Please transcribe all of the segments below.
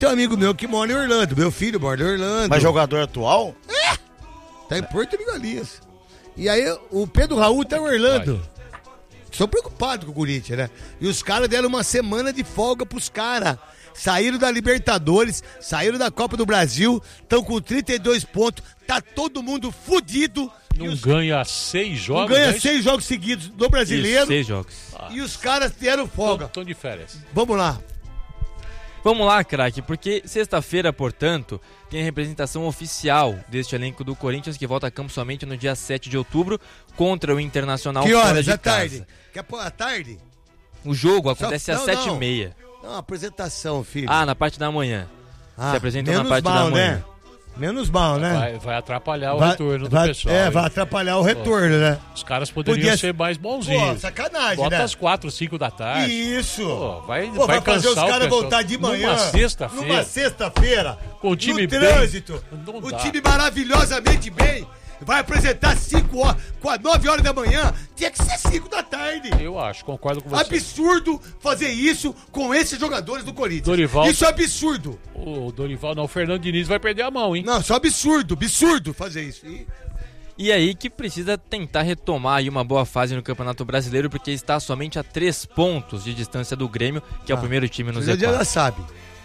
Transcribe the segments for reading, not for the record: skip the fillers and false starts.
Tem um amigo meu que mora em Orlando, meu filho mora em Orlando. Mas jogador atual? Tá em Porto de Galinhas. E aí o Pedro Raul tá em Orlando. Estou preocupado com o Corinthians, né? E os caras deram uma semana de folga pros caras. Saíram da Libertadores, saíram da Copa do Brasil, estão com 32 pontos, tá todo mundo fudido. Não ganha 6 jogos? Não ganha 6 jogos seguidos do Brasileiro. 6 jogos. E os caras deram folga. Estão de férias. Vamos lá. Vamos lá, craque, porque sexta-feira, portanto, tem a representação oficial deste elenco do Corinthians, que volta a campo somente no dia 7 de outubro contra o Internacional. Que horas? Fora À de casa. tarde? Quer pôr à tarde? O jogo acontece às 7h30. Não, apresentação, filho. Ah, na parte da manhã. Se apresentam na parte mal, da manhã. né? Menos mal, né? Vai atrapalhar o retorno do pessoal. Vai atrapalhar o retorno, né? Os caras poderiam ser mais bonzinhos. Pô, sacanagem, Bota né? às 4, 5 da tarde. Isso. Pô, vai fazer cansar os caras pessoal. voltar de manhã. Numa sexta-feira. Com o time no bem. trânsito. Não o dá. time maravilhosamente bem. Vai apresentar 5 horas, 9 horas da manhã. Tinha que ser 5 da tarde. Eu acho, concordo com você. Absurdo fazer isso com esses jogadores do Corinthians. Dorival, isso é absurdo. O Dorival, não, o Fernando Diniz vai perder a mão, hein? Não, isso é absurdo fazer isso. E aí que precisa tentar retomar aí uma boa fase no Campeonato Brasileiro, porque está somente a 3 pontos de distância do Grêmio, que é o primeiro time no Z4. A gente já sabe.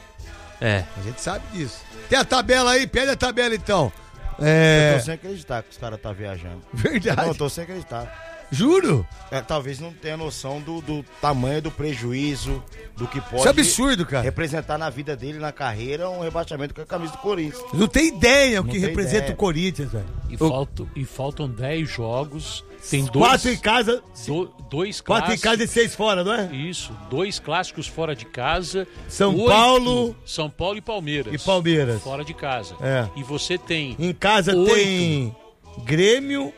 É. A gente sabe disso. Tem a tabela aí, pede a tabela então. Eu tô sem acreditar que os caras tá viajando. Verdade. Não, eu tô sem acreditar. Juro? Talvez não tenha noção do tamanho do prejuízo, do que pode Isso é absurdo, cara. representar na vida dele, na carreira, um rebaixamento com a camisa do Corinthians. Não tem ideia o Não que tem representa ideia. o Corinthians, velho. E faltam 10 jogos. Tem 4 em casa. 2 clássicos. 4 em casa e 6 fora, não é? Isso, 2 clássicos fora de casa. São 8, Paulo. São Paulo e Palmeiras. E Palmeiras. Fora de casa. É. E você tem. Em casa 8. tem Grêmio,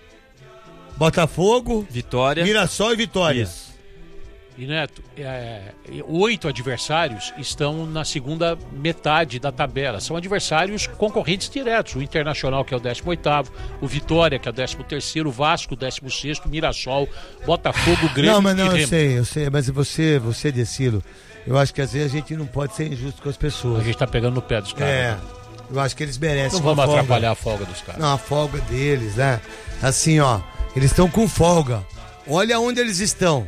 Botafogo, Vitória. Mirassol e Vitória. Isso. E Neto, 8 adversários estão na segunda metade da tabela. São adversários concorrentes diretos. O Internacional, que é o 18º, o Vitória, que é o 13º, o Vasco, 16º, Mirassol, Botafogo, Grêmio Não, e Remo. eu sei, mas você, Decilo, eu acho que às vezes a gente não pode ser injusto com as pessoas. A gente tá pegando no pé dos caras. É, eu acho que eles merecem. Não vamos uma folga. atrapalhar a folga dos caras. Não, a folga deles, né? Assim, ó, eles estão com folga. Olha onde eles estão.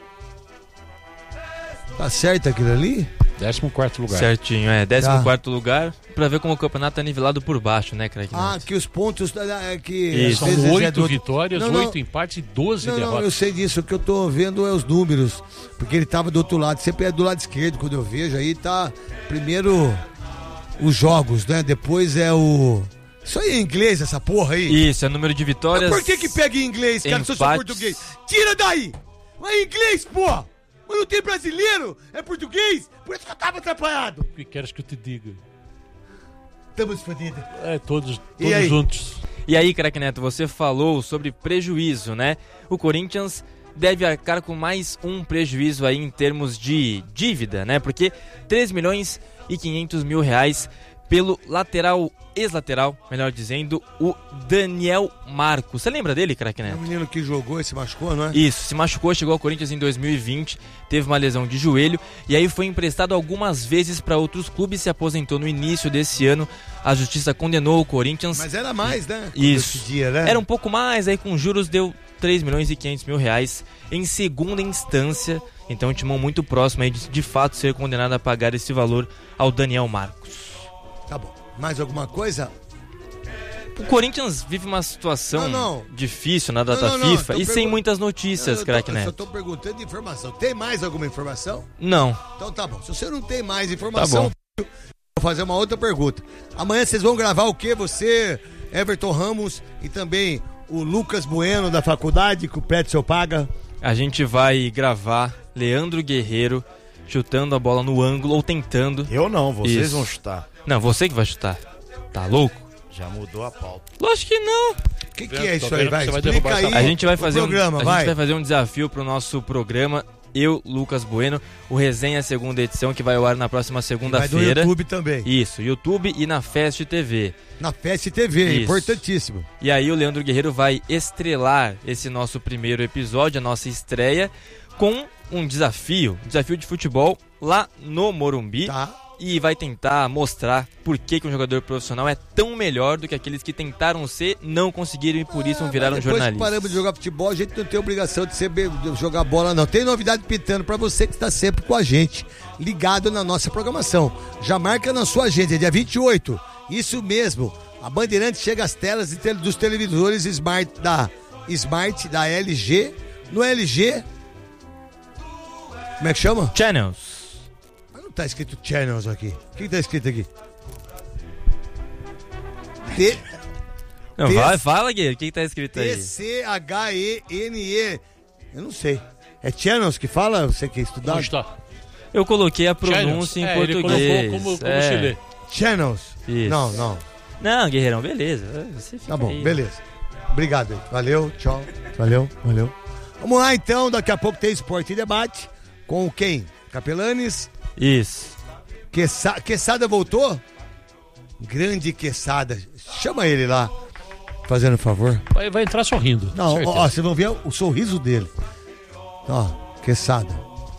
Tá certo aquilo ali? 14º lugar. Certinho, 14º lugar, pra ver como o campeonato é nivelado por baixo, né, Craig? Que os pontos que Isso. às vezes São é 8 do- vitórias, Não, 8 empates e 12 Não, derrotas. eu sei disso, o que eu tô vendo é os números, porque ele tava do outro lado, sempre é do lado esquerdo, quando eu vejo, aí tá primeiro os jogos, né, depois é o... Isso aí é inglês, essa porra aí? Isso, é número de vitórias. Mas por que pega em inglês, cara, se eu sou empates. português? Tira daí! Mas é inglês, porra! Mas não tem brasileiro, é português, por isso que eu tava atrapalhado. O que queres que eu te diga? Estamos fodidos. Todos E aí? juntos. E aí, Craque Neto, você falou sobre prejuízo, né? O Corinthians deve arcar com mais um prejuízo aí em termos de dívida, né? Porque 3.500.000 reais pelo ex-lateral, melhor dizendo, o Daniel Marcos. Você lembra dele, Craque É Neto? o menino que jogou e se machucou, não é? Isso, se machucou, chegou ao Corinthians em 2020, teve uma lesão de joelho e aí foi emprestado algumas vezes para outros clubes, se aposentou no início desse ano. A justiça condenou o Corinthians. Mas era mais, né? Isso. Esse dia, né? Era um pouco mais, aí com juros deu 3.500.000 reais em segunda instância. Então um timão muito próximo aí de fato ser condenado a pagar esse valor ao Daniel Marcos. Tá bom. Mais alguma coisa? O Corinthians vive uma situação difícil na data FIFA e sem muitas notícias, Craque Eu só Neto. tô perguntando de informação. Tem mais alguma informação? Não. Então tá bom. Se você não tem mais informação, Tá eu vou fazer uma outra pergunta. Amanhã vocês vão gravar o quê? Você, Everton Ramos e também o Lucas Bueno da faculdade, que o Pretzel paga. A gente vai gravar Leandro Guerreiro chutando a bola no ângulo ou tentando. Eu não, vocês Isso. vão chutar. Não, você que vai chutar. Tá louco? Já mudou a pauta. Lógico que não. O que é isso aí? vendo Vai, que você vai explica derrubar aí. essa A gente vai o fazer programa, a vai. gente vai fazer um desafio pro nosso programa. Eu, Lucas Bueno, o Resenha segunda edição, que vai ao ar na próxima Vai segunda-feira. no YouTube também. Isso, YouTube e na Fest TV. Na Fest TV, Isso. importantíssimo. E aí o Leandro Guerreiro vai estrelar esse nosso primeiro episódio, a nossa estreia, com um desafio de futebol lá no Morumbi. Tá. e vai tentar mostrar por que um jogador profissional é tão melhor do que aqueles que tentaram ser, não conseguiram e por isso viraram jornalistas. Depois que paramos de jogar futebol, a gente não tem obrigação de jogar bola, não. Tem novidade pitando pra você que está sempre com a gente, ligado na nossa programação. Já marca na sua agenda, dia 28. Isso mesmo. A Bandeirantes chega às telas dos televisores Smart da LG. No LG, como é que chama? Channels. Mas não tá escrito Channels aqui. O que tá escrito aqui? Não, fala, Guilherme. O que tá escrito aí? TCHENE. Eu não sei. É Channels que fala? Você quer estudar? Onde está? Eu coloquei a pronúncia em português. Ele colocou como se lê. Channels. Isso. Não. Não, Guerreirão, beleza. Você fica Tá bom, aí. beleza. Obrigado. Valeu, tchau. Valeu. Vamos lá então, daqui a pouco tem Esporte e Debate. Com quem? Capelanes. Isso. Quesada voltou? Grande Quesada. Chama ele lá, fazendo um favor. Vai entrar sorrindo. Não, ó, vocês vão ver o sorriso dele. Ó, Quesada.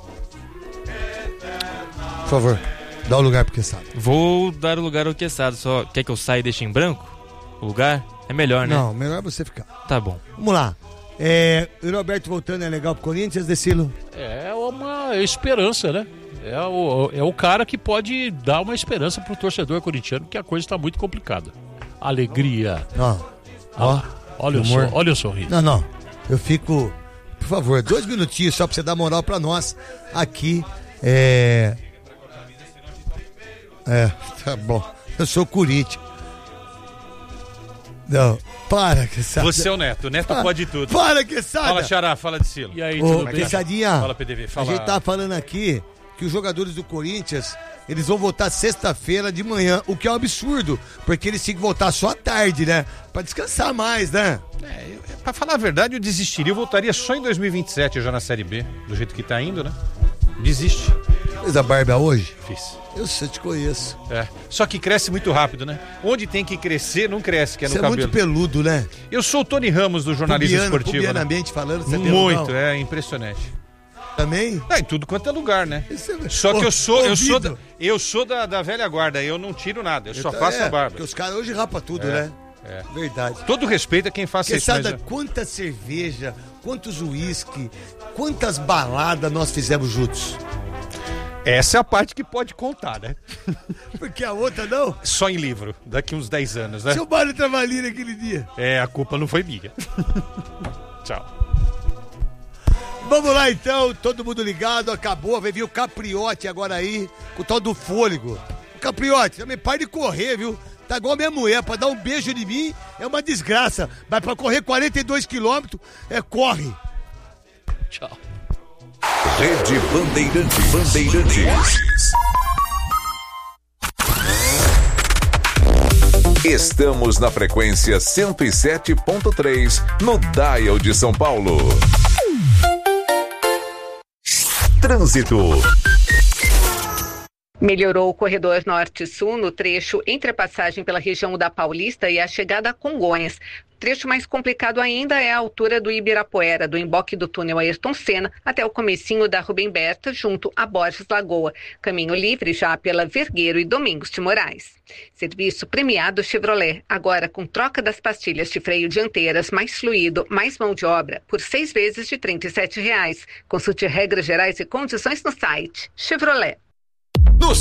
Por favor, dá o lugar pro Quesada. Vou dar o lugar ao Quesada. Só quer que eu saia e deixe em branco? O lugar? É melhor, né? Não, melhor você ficar. Tá bom. Vamos lá. O Roberto voltando é legal pro Corinthians, Decilo? É uma esperança, né? É o cara que pode dar uma esperança pro torcedor corintiano, que a coisa está muito complicada. Alegria. Olha o sorriso. Não. Eu fico... Por favor, 2 minutinhos só pra você dar moral pra nós aqui. Tá bom. Eu sou Corinthians. Não, para, Quesada. Você é o Neto pode tudo. Para, Quesada. Fala, Xará, fala de Silo. E aí, tudo bem? Quessadinha, Fala, PDV, fala. a gente tá falando aqui que os jogadores do Corinthians, eles vão voltar sexta-feira de manhã, o que é um absurdo, porque eles têm que voltar só à tarde, né? Pra descansar mais, né? Pra falar a verdade, eu desistiria. Eu voltaria só em 2027, já na Série B, do jeito que tá indo, né? Desiste. Fez a barba hoje? Fiz. Eu sei, te conheço. Só que cresce muito rápido, né? Onde tem que crescer, não cresce, que é no Você é cabelo. muito peludo, né? Eu sou o Tony Ramos do jornalismo esportivo. Pubianamente falando, você é Muito, peludão. é impressionante. Também? Em tudo quanto é lugar, né? Isso é- Só que Ouvido. eu sou da velha guarda, eu não tiro nada, eu só faço a barba. Porque os caras hoje rapam tudo, né? Verdade. Todo respeito a quem faz isso. Quesada, quanta cerveja, quantos uísque, quantas baladas nós fizemos juntos? Essa é a parte que pode contar, né? Porque a outra não. Só em livro, daqui uns 10 anos, né? Seu Mário Travalini naquele dia. A culpa não foi minha. Tchau. Vamos lá então, todo mundo ligado, acabou, vai vir o Capriote agora aí, com o tal do fôlego. O Capriote, também para de correr, viu? Tá igual a minha mulher, pra dar um beijo em mim é uma desgraça. Mas pra correr 42 quilômetros, corre. Tchau. Rede Bandeirantes. Estamos na frequência 107.3 no Dial de São Paulo. Trânsito. Melhorou o corredor norte-sul no trecho entre a passagem pela região da Paulista e a chegada a Congonhas. O trecho mais complicado ainda é a altura do Ibirapuera, do emboque do túnel Ayrton Senna até o comecinho da Rubem Berta, junto a Borges Lagoa. Caminho livre já pela Vergueiro e Domingos de Moraes. Serviço premiado Chevrolet, agora com troca das pastilhas de freio dianteiras, mais fluido, mais mão de obra, por 6 vezes de R$ 37,00. Consulte regras gerais e condições no site Chevrolet. No